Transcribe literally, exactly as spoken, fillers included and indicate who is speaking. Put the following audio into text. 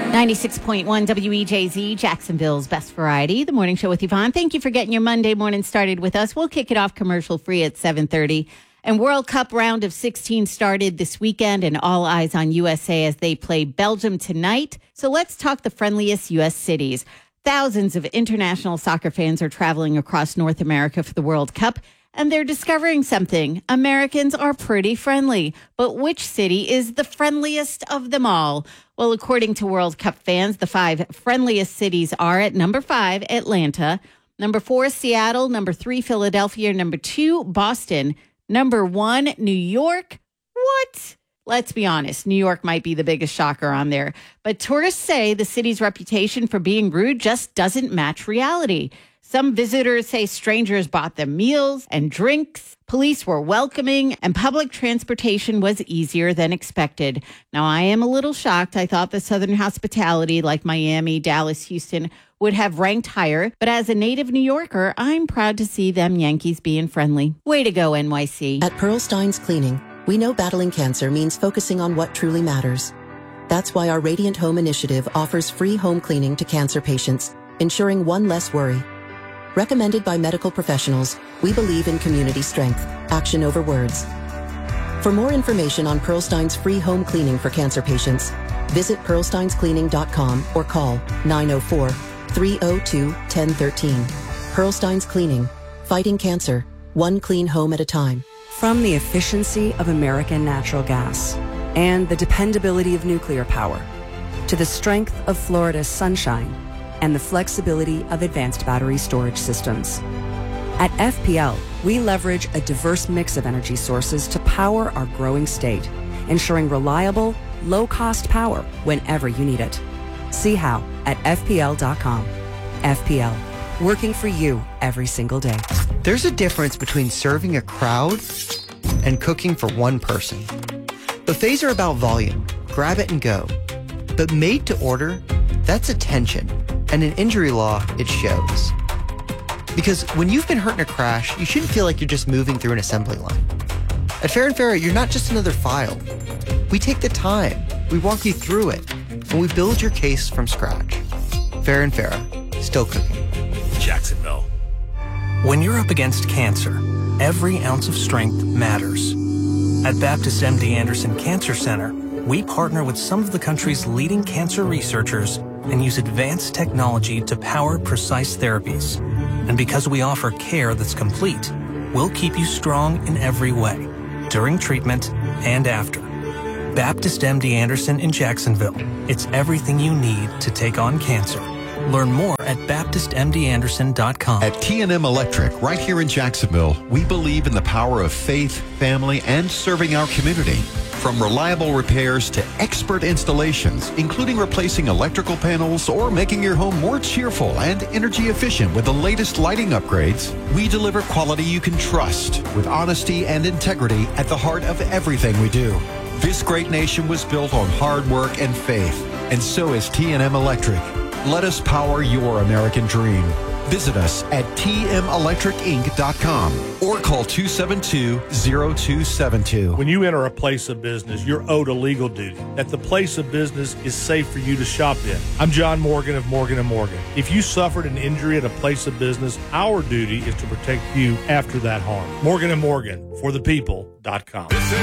Speaker 1: ninety-six point one W E J Z, Jacksonville's Best Variety, the morning show with Yvonne. Thank you for getting your Monday morning started with us. We'll kick it off commercial-free at seven thirty. And World Cup round of sixteen started this weekend, and all eyes on U S A as they play Belgium tonight. So let's talk the friendliest U S cities. Thousands of international soccer fans are traveling across North America for the World Cup, and they're discovering something. Americans are pretty friendly. But which city is the friendliest of them all? Well, according to World Cup fans, the five friendliest cities are at number five, Atlanta, number four, Seattle, number three, Philadelphia, number two, Boston, number one, New York. What? Let's be honest, New York might be the biggest shocker on there. But tourists say the city's reputation for being rude just doesn't match reality. Some visitors say strangers bought them meals and drinks. Police were welcoming, and public transportation was easier than expected. Now, I am a little shocked. I thought the Southern hospitality, like Miami, Dallas, Houston, would have ranked higher. But as a native New Yorker, I'm proud to see them Yankees being friendly. Way to go, N Y C.
Speaker 2: At Pearl Stein's Cleaning, we know battling cancer means focusing on what truly matters. That's why our Radiant Home initiative offers free home cleaning to cancer patients, ensuring one less worry. Recommended by medical professionals, we believe in community strength, action over words. For more information on Pearl Stein's free home cleaning for cancer patients, visit pearl steins cleaning dot com or call nine oh four, three oh two, one oh one three. Pearl Stein's Cleaning, fighting cancer, one clean home at a time.
Speaker 3: From the efficiency of American natural gas and the dependability of nuclear power to the strength of Florida's sunshine and the flexibility of advanced battery storage systems. At F P L, we leverage a diverse mix of energy sources to power our growing state, ensuring reliable, low-cost power whenever you need it. See how at F P L dot com. F P L, working for you every single day.
Speaker 4: There's a difference between serving a crowd and cooking for one person. Buffets are about volume, grab it and go. But made to order, that's attention. And in injury law, it shows. Because when you've been hurt in a crash, you shouldn't feel like you're just moving through an assembly line. At Fair and Fair, you're not just another file. We take the time, we walk you through it, and we build your case from scratch. Fair and Fair, still cooking.
Speaker 5: Jacksonville. When you're up against cancer, every ounce of strength matters. At Baptist M D Anderson Cancer Center, we partner with some of the country's leading cancer researchers and use advanced technology to power precise therapies. And because we offer care that's complete, we'll keep you strong in every way, during treatment and after. Baptist M D Anderson in Jacksonville. It's everything you need to take on cancer. Learn more at baptist m d anderson dot com.
Speaker 6: At T and M Electric, right here in Jacksonville, we believe in the power of faith, family, and serving our community. From reliable repairs to expert installations, including replacing electrical panels or making your home more cheerful and energy efficient with the latest lighting upgrades, we deliver quality you can trust with honesty and integrity at the heart of everything we do. This great nation was built on hard work and faith, and so is T and M Electric. Let us power your American dream. Visit us at t m electric inc dot com or call two seven two, zero two seven two.
Speaker 7: When you enter a place of business, you're owed a legal duty that the place of business is safe for you to shop in. I'm John Morgan of Morgan and Morgan. If you suffered an injury at a place of business, our duty is to protect you after that harm. Morgan and Morgan, for the people dot com.